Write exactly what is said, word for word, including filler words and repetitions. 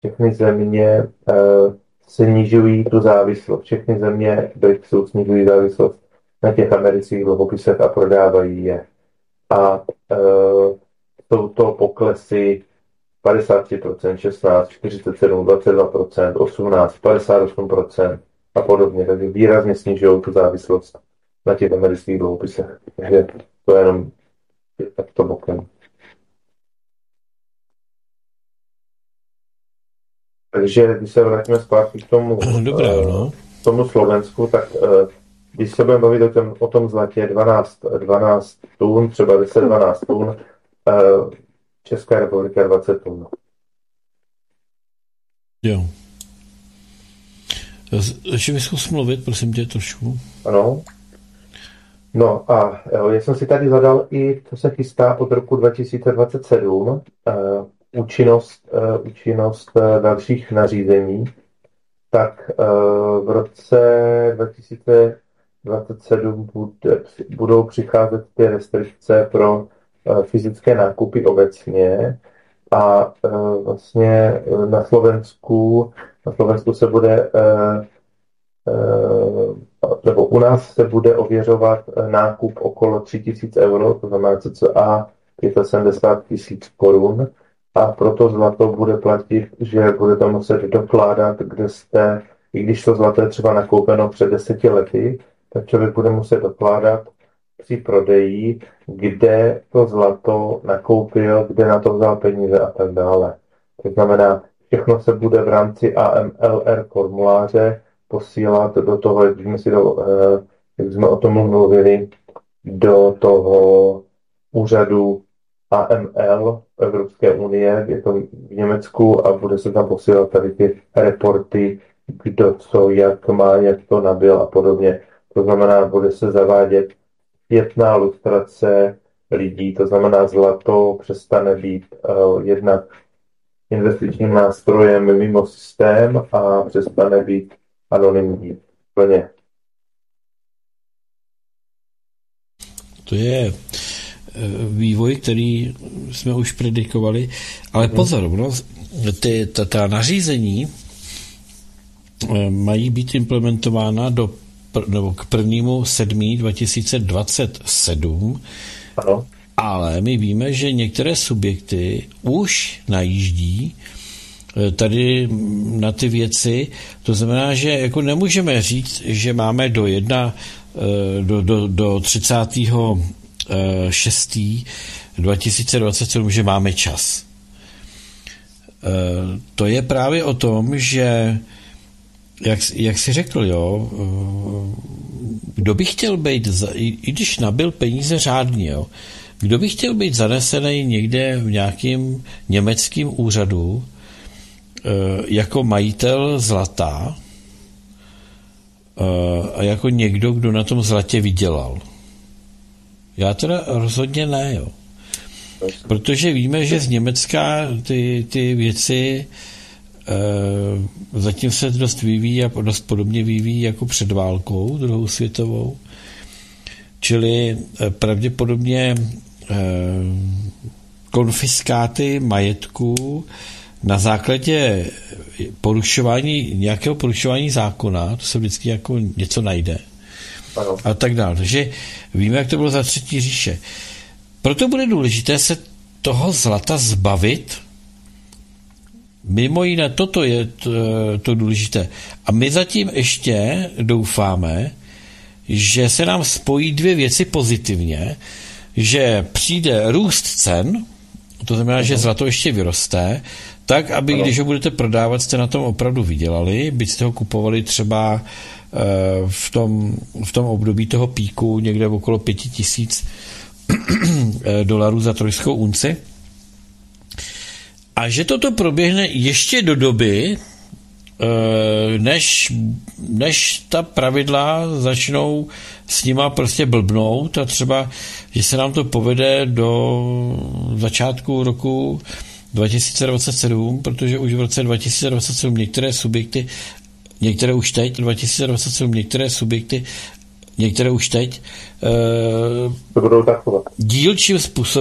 všechny země uh, snižují tu závislost. Všechny země BRICSu snižují závislost na těch amerických dluhopisech a prodávají je. A uh, jsou to poklesy padesát tři procent, šestnáct, čtyřicet sedm, dvacet dva procent, osmnáct, padesát osm procent a podobně. Takže výrazně snižují tu závislost na těch amerických dluhopisech. Takže to je jenom takto bokem. Takže když se vrátíme zpátky k tomu, Dobrá, no. k tomu Slovensku, tak když se budeme bavit o tom, o tom zlatě dvanáct, dvanáct tun, třeba deset dvanáct tun, Česká republika dvacet tun. Jo. Ještě bych zkus mluvit, prosím tě, trošku. Ano. No a já jsem si tady zadal i, co se chystá od roku dva tisíce dvacet sedm, uh, účinnost, uh, účinnost uh, dalších nařízení. Tak uh, v roce dva tisíce dvacet sedm bude, budou přicházet ty restrikce pro uh, fyzické nákupy obecně a uh, vlastně na Slovensku, na Slovensku se bude uh, nebo u nás se bude ověřovat nákup okolo tři tisíce euro, to znamená cca sedmdesát pět tisíc korun a proto zlato bude platit, že budete muset dokládat, kde jste, i když to zlato je třeba nakoupeno před deseti lety, tak člověk bude muset dokládat při prodeji, kde to zlato nakoupil, kde na to vzal peníze a tak dále. To znamená, všechno se bude v rámci A M L R formuláře posílat do toho, jak jsme, si do, jak jsme o tom mluvili, do toho úřadu A M L Evropské unie, je to v Německu a bude se tam posílat tady ty reporty, kdo co, jak má, jak to nabil a podobně. To znamená, bude se zavádět zpětná lustrace lidí, to znamená zlato přestane být uh, jednak investičním nástrojem mimo systém a přestane být anonymní. Plně. To je vývoj, který jsme už predikovali, ale hmm. pozor, no, ty, ta, ta nařízení mají být implementována do, nebo k prvnímu sedmého dva tisíce dvacet sedm, ano. Ale my víme, že některé subjekty už najíždí tady na ty věci. To znamená, že jako nemůžeme říct, že máme do jedna, do, do, do třicátého šestého dva tisíce dvacet sedm, že máme čas. To je právě o tom, že jak, jak jsi řekl, jo, kdo by chtěl být, i, i když nabil peníze řádně, jo, kdo by chtěl být zanesený někde v nějakým německým úřadu jako majitel zlata a jako někdo, kdo na tom zlatě vydělal. Já teda rozhodně ne, jo. Protože víme, že z Německa ty, ty věci e, zatím se dost vyvíjí a dost podobně vyvíjí jako před válkou druhou světovou. Čili e, pravděpodobně e, konfiskáty majetku na základě porušování, nějakého porušování zákona, to se vždycky jako něco najde. Ano. A tak dále. Takže víme, jak to bylo za třetí říše. Proto bude důležité se toho zlata zbavit. Mimo jiné, toto je to, to důležité. A my zatím ještě doufáme, že se nám spojí dvě věci pozitivně, že přijde růst cen, to znamená, uh-huh. že zlato ještě vyroste, tak, aby uh-huh. když ho budete prodávat, jste na tom opravdu vydělali, byť jste ho kupovali třeba v tom, v tom období toho píku někde okolo pěti tisíc dolarů za trojskou unci. A že toto proběhne ještě do doby, než, než ta pravidla začnou s nima prostě blbnout a třeba, že se nám to povede do začátku roku dva tisíce dvacet sedm, protože už v roce dva tisíce dvacet sedm některé subjekty, některé už teď, dva tisíce dvacet sedm některé subjekty, některé už teď, to budou takové. Dílčím způsobem